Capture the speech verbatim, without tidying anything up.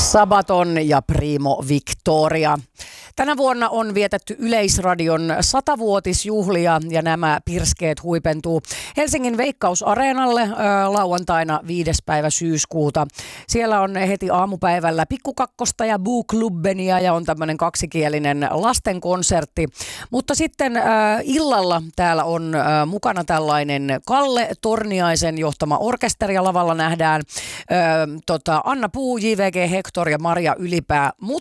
Sabaton ja Primo Victoria. Tänä vuonna on vietetty Yleisradion satavuotisjuhlia ja nämä pirskeet huipentuu Helsingin Veikkausareenalle äh, lauantaina viides päivä syyskuuta. Siellä on heti aamupäivällä Pikkukakkosta ja Buklubbenia ja on tämmöinen kaksikielinen lastenkonsertti. Mutta sitten äh, illalla täällä on äh, mukana tällainen Kalle Torniaisen johtama orkesteri ja lavalla nähdään äh, tota, Anna Puu, J V G Hector ja Maria Ylipää. Mutta